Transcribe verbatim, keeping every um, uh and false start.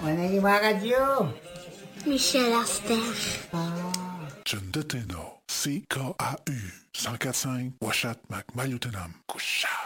On anime à la radio. Michel Asperge. Ah. John Deteno, C K A U, cent quatre cinq, Washat, Mac, Mayutenam, Kusha.